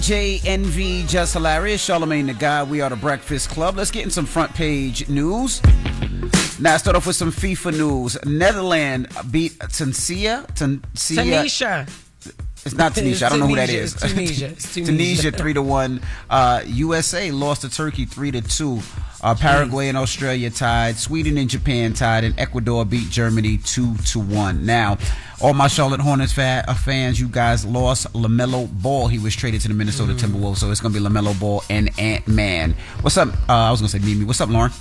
JNV, Just Hilarious, Charlamagne the Guy. We are the Breakfast Club. Let's get in some front page news. Now, I start off with some FIFA news. Netherlands beat Tunisia. It's not Tunisia. I don't know who that is. Tunisia. Tunisia 3-1. USA lost to Turkey 3-2. Paraguay and Australia tied. Sweden and Japan tied. And Ecuador beat Germany 2-1. Now, all my Charlotte Hornets fans, you guys lost LaMelo Ball. He was traded to the Minnesota Timberwolves, so it's going to be LaMelo Ball and Ant-Man. What's up? I was going to say Mimi. What's up, Lauren?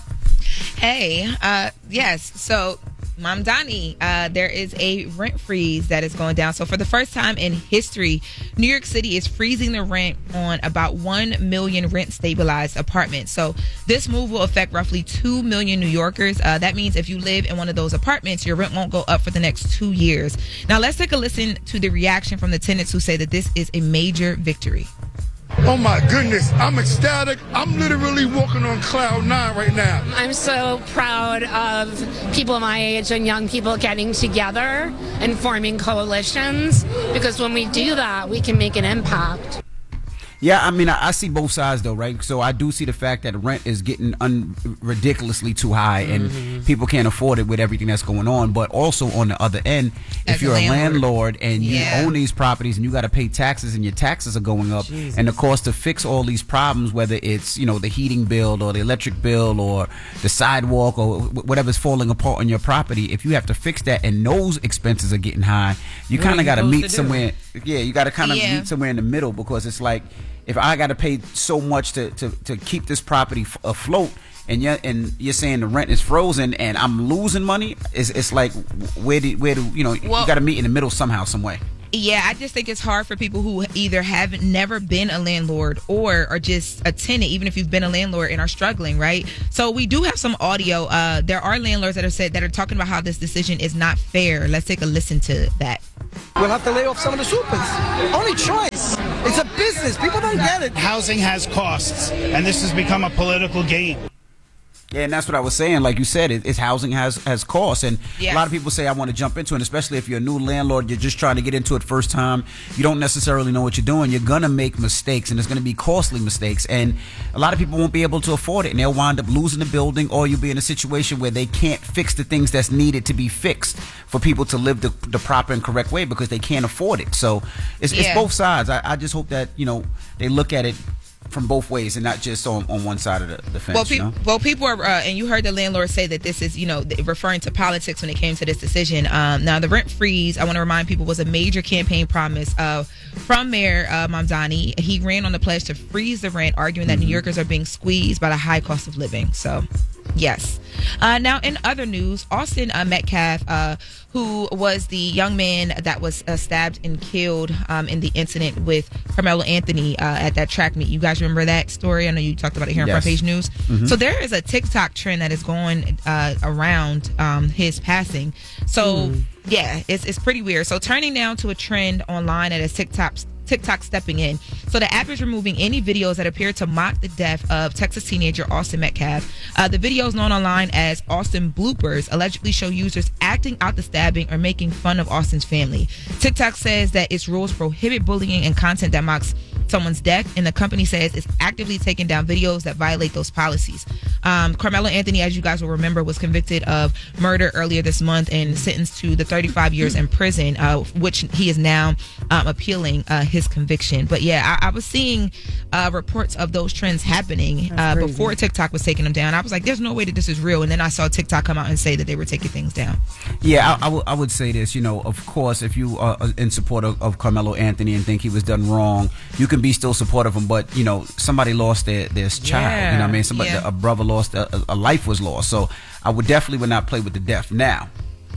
Hey, yes. So, Mamdani, there is a rent freeze that is going down. So for the first time in history, New York City is freezing the rent on about 1 million rent stabilized apartments. So this move will affect roughly 2 million New Yorkers. That means if you live in one of those apartments, your rent won't go up for the next 2 years. Now let's take a listen to the reaction from the tenants who say that this is a major victory. Oh my goodness, I'm ecstatic. I'm literally walking on cloud 9 right now. I'm so proud of people my age and young people getting together and forming coalitions, because when we do that, we can make an impact. Yeah, I mean, I see both sides, though, right? So I do see the fact that rent is getting ridiculously too high, and people can't afford it with everything that's going on. But also on the other end, if you're a landlord and you own these properties and you got to pay taxes and your taxes are going up, and the cost to fix all these problems, whether it's, you know, the heating bill or the electric bill or the sidewalk or whatever's falling apart on your property, if you have to fix that and those expenses are getting high, you kind of got to meet somewhere. Yeah, you got to kind of meet somewhere in the middle, because it's like, if I got to pay so much to keep this property afloat, and you're saying the rent is frozen and I'm losing money, it's like where do you know, you got to meet in the middle somehow, some way. Yeah, I just think it's hard for people who either haven't never been a landlord or are just a tenant, even if you've been a landlord and are struggling, right? So we do have some audio. There are landlords that are talking about how this decision is not fair. Let's take a listen to that. We'll have to lay off some of the supers. Only choice. It's a business. People don't get it. Housing has costs, and this has become a political game. Yeah, and that's what I was saying. Like you said, it's housing has costs, and a lot of people say I want to jump into it, and especially if you're a new landlord, you're just trying to get into it first time, you don't necessarily know what you're doing, you're going to make mistakes, and it's going to be costly mistakes, and a lot of people won't be able to afford it, and they'll wind up losing the building, or you'll be in a situation where they can't fix the things that's needed to be fixed for people to live the proper and correct way, because they can't afford it. So it's both sides. I just hope that, you know, they look at it from both ways and not just on one side of the fence. Well, people are, and you heard the landlord say that this is, you know, referring to politics when it came to this decision. Now, the rent freeze, I want to remind people, was a major campaign promise from Mayor Mamdani. He ran on the pledge to freeze the rent, arguing that New Yorkers are being squeezed by the high cost of living. So, yes. Now, in other news, Austin Metcalf, who was the young man that was stabbed and killed in the incident with Carmelo Anthony at that track meet. You guys remember that story? I know you talked about it here on Front Page News. So there is a TikTok trend that is going around his passing. So, yeah, it's pretty weird. So turning now to a trend online at a TikTok stepping in. So the app is removing any videos that appear to mock the death of Texas teenager Austin Metcalf. The videos known online as Austin bloopers allegedly show users acting out the stabbing or making fun of Austin's family. TikTok says that its rules prohibit bullying and content that mocks someone's death, and the company says it's actively taking down videos that violate those policies. Carmelo Anthony, as you guys will remember, was convicted of murder earlier this month and sentenced to the 35 years in prison, which he is now appealing his conviction. But yeah, I was seeing reports of those trends happening before TikTok was taking them down. I was like, there's no way that this is real. And then I saw TikTok come out and say that they were taking things down. Yeah, I would say this, you know, of course, if you are in support of Carmelo Anthony and think he was done wrong, you can be still supportive of him, but, you know, somebody lost their child, you know what I mean? Somebody, a brother lost, a life was lost. So I would not play with the death. Now,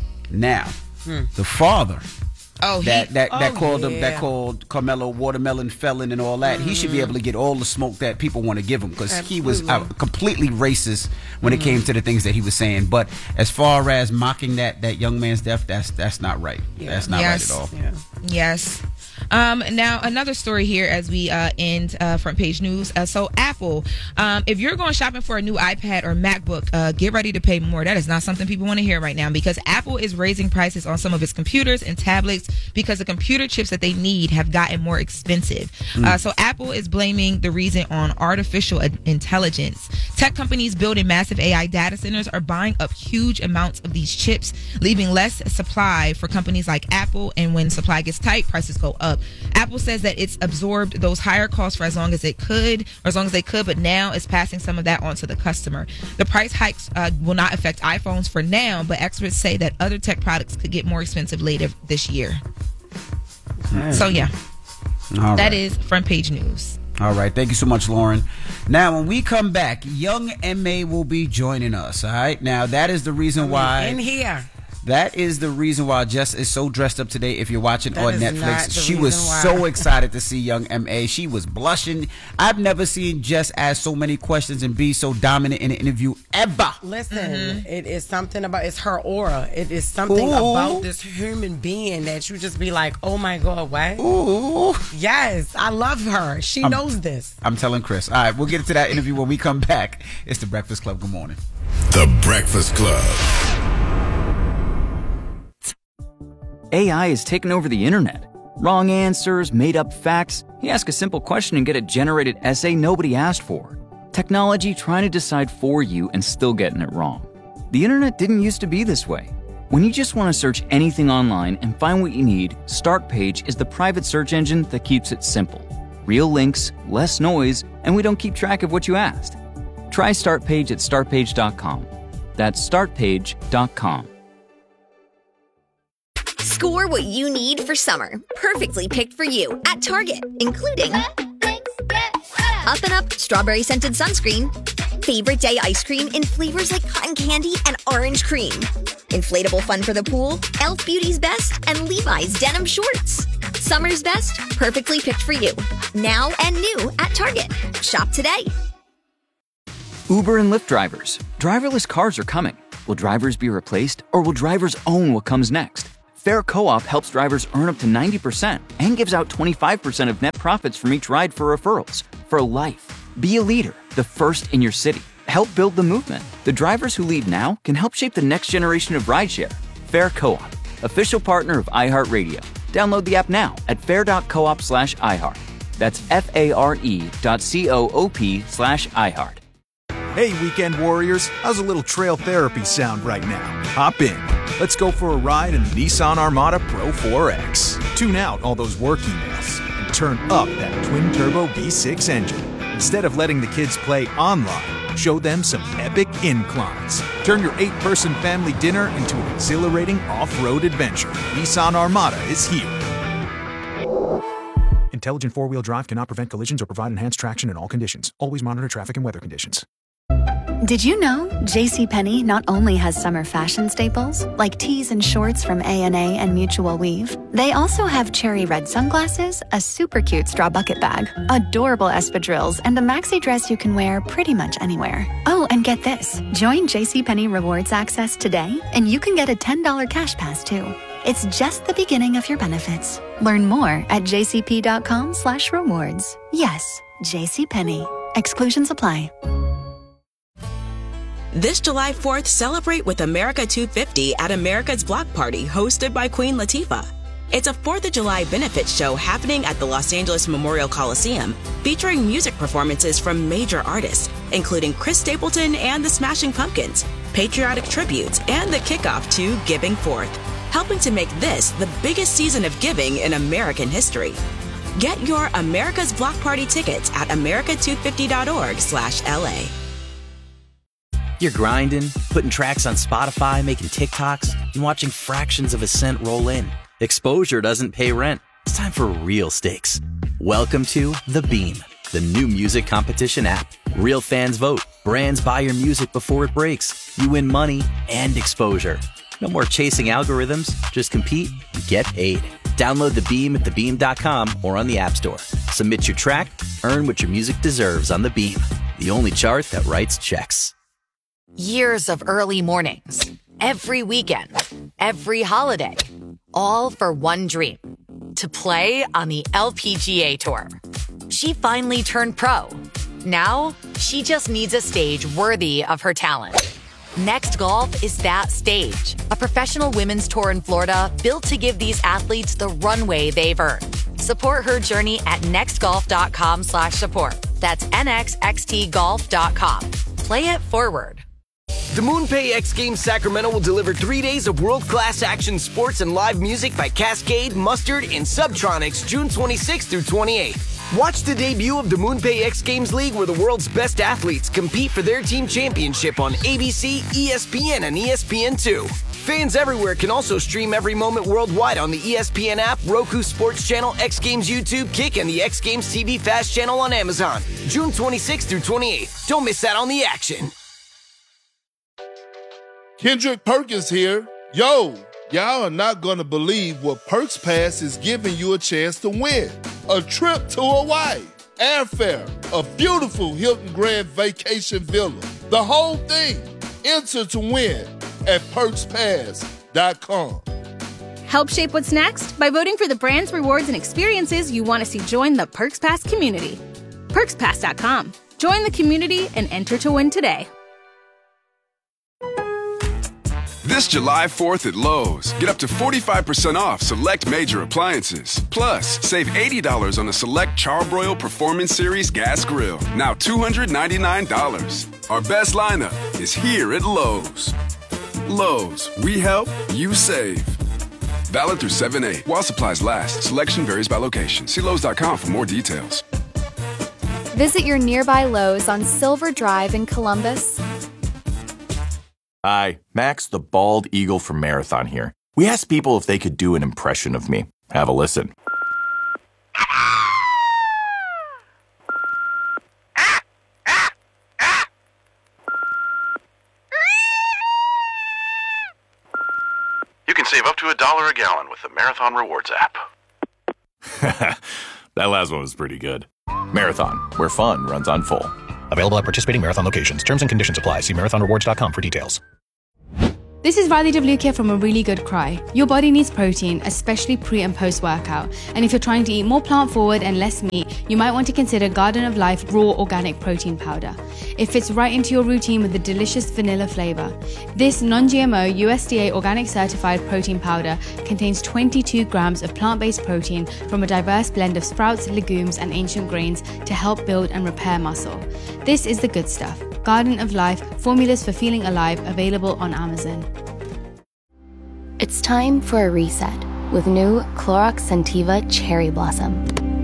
the father that called Carmelo watermelon felon and all that, he should be able to get all the smoke that people want to give him, because he was completely racist when it came to the things that he was saying. But as far as mocking that young man's death, that's not right. That's not right at all. Yes. Now, another story here as we end front page news. So Apple, if you're going shopping for a new iPad or MacBook, get ready to pay more. That is not something people want to hear right now, because Apple is raising prices on some of its computers and tablets because the computer chips that they need have gotten more expensive. So Apple is blaming the reason on artificial intelligence. Tech companies building massive AI data centers are buying up huge amounts of these chips, leaving less supply for companies like Apple, and when supply gets tight, prices go up. Apple says that it's absorbed those higher costs for as long as they could, but now it's passing some of that on to the customer. The price hikes will not affect iPhones for now, but experts say that other tech products could get more expensive later this year. So yeah, that is front page news. All right, thank you so much, Lauren. Now, when we come back, Young M.A. will be joining us. All right, now that is the reason why in here. That is the reason why Jess is so dressed up today. If you're watching on Netflix, she was so excited to see Young M.A. She was blushing. I've never seen Jess ask so many questions and be so dominant in an interview ever. Listen, it is something about, it's her aura. It is something about this human being that you just be like, oh my God, what? Ooh. Yes, I love her. She knows this. I'm telling Chris. All right, we'll get into that interview when we come back. It's The Breakfast Club. Good morning. The Breakfast Club. AI has taken over the internet. Wrong answers, made up facts. You ask a simple question and get a generated essay nobody asked for. Technology trying to decide for you and still getting it wrong. The internet didn't used to be this way. When you just want to search anything online and find what you need, Startpage is the private search engine that keeps it simple. Real links, less noise, and we don't keep track of what you asked. Try Startpage at startpage.com. That's startpage.com. Score what you need for summer. Perfectly picked for you at Target, including Up and Up Strawberry Scented Sunscreen, Favorite Day Ice Cream in flavors like cotton candy and orange cream, Inflatable Fun for the Pool, Elf Beauty's Best, and Levi's Denim Shorts. Summer's best, perfectly picked for you. Now and new at Target. Shop today. Uber and Lyft drivers. Driverless cars are coming. Will drivers be replaced, or will drivers own what comes next? Fair Co-op helps drivers earn up to 90% and gives out 25% of net profits from each ride for referrals. For life. Be a leader, the first in your city. Help build the movement. The drivers who lead now can help shape the next generation of rideshare. Fair Co-op, official partner of iHeartRadio. Download the app now at fair.coop/iHeart. That's FARE.coop/iHeart. Hey, weekend warriors, how's a little trail therapy sound right now? Hop in. Let's go for a ride in the Nissan Armada Pro 4X. Tune out all those work emails and turn up that twin-turbo V6 engine. Instead of letting the kids play online, show them some epic inclines. Turn your 8-person family dinner into an exhilarating off-road adventure. Nissan Armada is here. Intelligent four-wheel drive cannot prevent collisions or provide enhanced traction in all conditions. Always monitor traffic and weather conditions. Did you know JCPenney not only has summer fashion staples, like tees and shorts from A&A and Mutual Weave, they also have cherry red sunglasses, a super cute straw bucket bag, adorable espadrilles, and a maxi dress you can wear pretty much anywhere. Oh, and get this. Join JCPenney Rewards Access today, and you can get a $10 cash pass, too. It's just the beginning of your benefits. Learn more at jcp.com/rewards. Yes, JCPenney. Exclusions apply. This July 4th, celebrate with America 250 at America's Block Party, hosted by Queen Latifah. It's a 4th of July benefit show happening at the Los Angeles Memorial Coliseum, featuring music performances from major artists, including Chris Stapleton and the Smashing Pumpkins, patriotic tributes, and the kickoff to Giving Forth, helping to make this the biggest season of giving in American history. Get your America's Block Party tickets at america250.org/LA. You're grinding, putting tracks on Spotify, making TikToks, and watching fractions of a cent roll in. Exposure doesn't pay rent. It's time for real stakes. Welcome to The Beam, the new music competition app. Real fans vote. Brands buy your music before it breaks. You win money and exposure. No more chasing algorithms. Just compete and get paid. Download The Beam at thebeam.com or on the App Store. Submit your track, earn what your music deserves on The Beam, the only chart that writes checks. Years of early mornings, every weekend, every holiday, all for one dream. to play on the LPGA Tour. She finally turned pro. Now, she just needs a stage worthy of her talent. Next Golf is that stage, a professional women's tour in Florida built to give these athletes the runway they've earned. Support her journey at nextgolf.com/support. That's nxxtgolf.com. Play it forward. The MoonPay X Games Sacramento will deliver 3 days of world-class action sports and live music by Cascade, Mustard, and Subtronics June 26th through 28th. Watch the debut of the MoonPay X Games League where the world's best athletes compete for their team championship on ABC, ESPN, and ESPN2. Fans everywhere can also stream every moment worldwide on the ESPN app, Roku Sports Channel, X Games YouTube, Kick, and the X Games TV Fast Channel on Amazon. June 26th through 28th. Don't miss out on the action. Kendrick Perkins here. Yo, y'all are not going to believe what Perks Pass is giving you a chance to win. A trip to Hawaii, airfare, a beautiful Hilton Grand Vacation Villa. The whole thing. Enter to win at PerksPass.com. Help shape what's next by voting for the brands, rewards, and experiences you want to see join the Perks Pass community. PerksPass.com. Join the community and enter to win today. This July 4th at Lowe's, get up to 45% off select major appliances. Plus, save $80 on the select Charbroil Performance Series gas grill, now $299. Our best lineup is here at Lowe's. Lowe's, we help, you save. Valid through 7/8 while supplies last. Selection varies by location. See Lowes.com for more details. Visit your nearby Lowe's on Silver Drive in Columbus. Hi, Max the Bald Eagle from Marathon here. We asked people if they could do an impression of me. Have a listen. You can save up to $1 a gallon with the Marathon Rewards app. That last one was pretty good. Marathon, where fun runs on full. Available at participating Marathon locations. Terms and conditions apply. See marathonrewards.com for details. This is Riley Devlukia from A Really Good Cry. Your body needs protein, especially pre and post workout. And if you're trying to eat more plant forward and less meat, you might want to consider Garden of Life Raw Organic Protein Powder. It fits right into your routine with a delicious vanilla flavor. This non-GMO USDA organic certified protein powder contains 22 grams of plant-based protein from a diverse blend of sprouts, legumes, and ancient grains to help build and repair muscle. This is the good stuff. Garden of Life, formulas for feeling alive, available on Amazon. It's time for a reset with new Clorox Scentiva Cherry Blossom.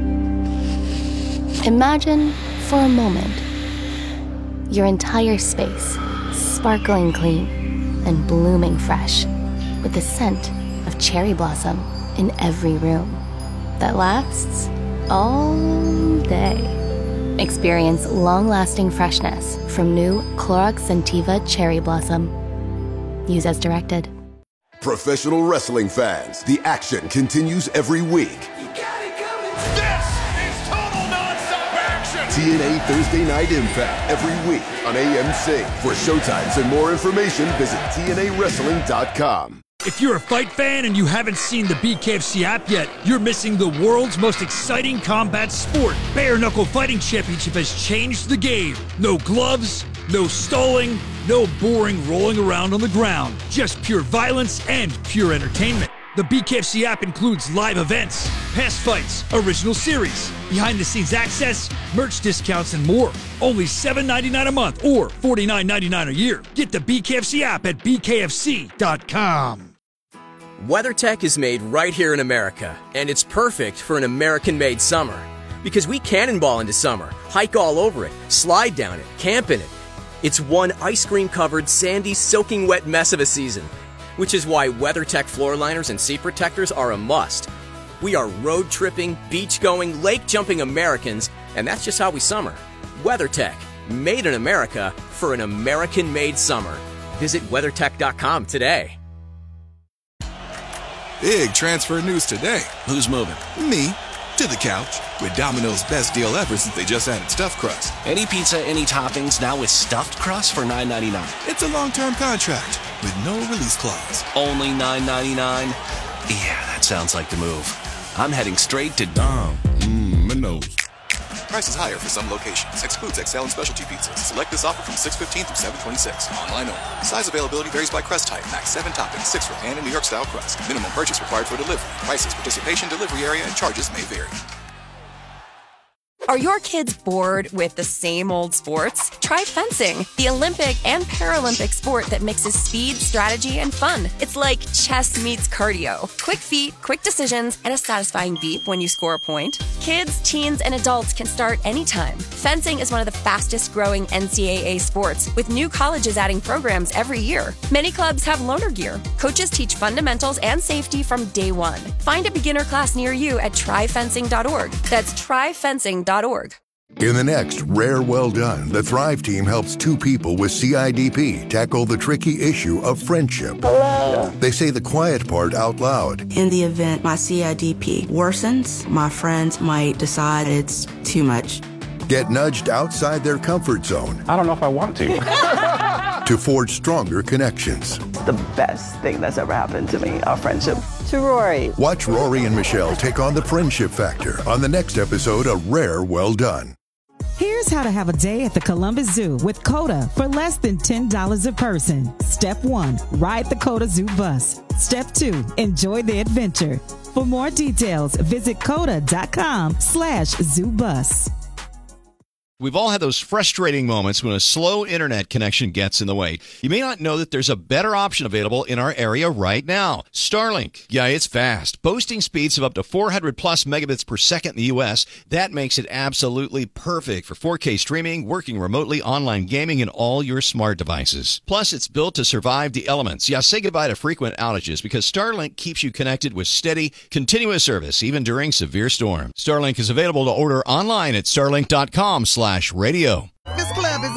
Imagine, for a moment, your entire space sparkling clean and blooming fresh with the scent of cherry blossom in every room that lasts all day. Experience long-lasting freshness from new Clorox Scentiva Cherry Blossom. Use as directed. Professional wrestling fans, the action continues every week. This is total nonstop action. TNA Thursday Night Impact every week on AMC. For showtimes and more information, visit TNAWrestling.com. If you're a fight fan and you haven't seen the BKFC app yet, you're missing the world's most exciting combat sport. Bare Knuckle Fighting Championship has changed the game. No gloves, no stalling, no boring rolling around on the ground. Just pure violence and pure entertainment. The BKFC app includes live events, past fights, original series, behind-the-scenes access, merch discounts, and more. Only $7.99 a month or $49.99 a year. Get the BKFC app at bkfc.com. WeatherTech is made right here in America, and it's perfect for an American-made summer. Because we cannonball into summer, hike all over it, slide down it, camp in it. It's one ice cream-covered, sandy, soaking wet mess of a season. Which is why WeatherTech floor liners and seat protectors are a must. We are road tripping, beach going, lake jumping Americans, and that's just how we summer. WeatherTech, made in America for an American-made summer. Visit WeatherTech.com today. Big transfer news today. Who's moving? Me. To the couch. With Domino's best deal ever since they just added stuffed crust. Any pizza, any toppings, now with stuffed crust for $9.99. It's a long-term contract with no release clause. Only $9.99? Yeah, that sounds like the move. I'm heading straight to my nose. Prices higher for some locations. Excludes XL and specialty pizzas. Select this offer from 6/15 through 7/26. Online only. Size availability varies by crust type. Max 7 toppings, 6 for pan and New York style crust. Minimum purchase required for delivery. Prices, participation, delivery area, and charges may vary. Are your kids bored with the same old sports? Try fencing, the Olympic and Paralympic sport that mixes speed, strategy, and fun. It's like chess meets cardio. Quick feet, quick decisions, and a satisfying beep when you score a point. Kids, teens, and adults can start anytime. Fencing is one of the fastest growing NCAA sports, with new colleges adding programs every year. Many clubs have loaner gear. Coaches teach fundamentals and safety from day one. Find a beginner class near you at tryfencing.org. That's tryfencing.org. In the next Rare Well Done, the Thrive team helps 2 people with CIDP tackle the tricky issue of friendship. Hello. They say the quiet part out loud. In the event my CIDP worsens, my friends might decide it's too much. Get nudged outside their comfort zone. I don't know if I want to. To forge stronger connections. The best thing that's ever happened to me, our friendship. To Rory. Watch Rory and Michelle take on the friendship factor on the next episode of Rare Well Done. Here's how to have a day at the Columbus Zoo with COTA for less than $10 a person. Step 1, ride the COTA Zoo bus. Step 2, enjoy the adventure. For more details, visit COTA.com/zoobus. We've all had those frustrating moments when a slow internet connection gets in the way. You may not know that there's a better option available in our area right now. Starlink. Yeah, it's fast. Boasting speeds of up to 400 plus megabits per second in the U.S. That makes it absolutely perfect for 4K streaming, working remotely, online gaming, and all your smart devices. Plus, it's built to survive the elements. Yeah, say goodbye to frequent outages because Starlink keeps you connected with steady, continuous service, even during severe storms. Starlink is available to order online at starlink.com/radio. This club is